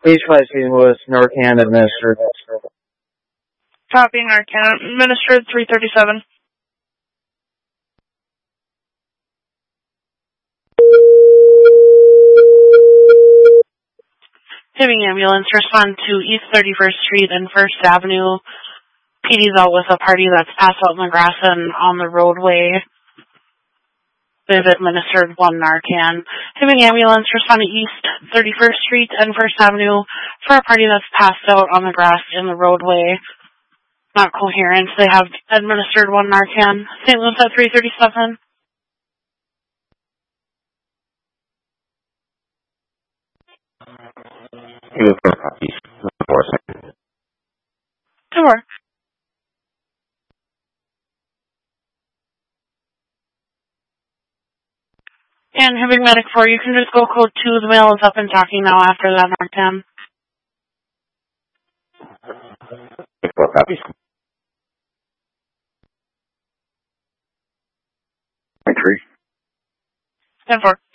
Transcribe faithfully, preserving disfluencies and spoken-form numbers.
Page five Saint Louis, Narcan administered. Copy, Narcan administered, three thirty-seven. Giving ambulance, respond to East thirty-first Street and First Avenue. P D's out with a party that's passed out in the grass and on the roadway. They've administered one Narcan. Giving ambulance, respond to East thirty-first Street and First Avenue for a party that's passed out on the grass in the roadway. Not coherent. They have administered one Narcan. Saint Louis at three thirty-seven. Two more. And having medic four, you can just go code two. The male is up and talking now after that Narcan. Four copies. Point three. ten four.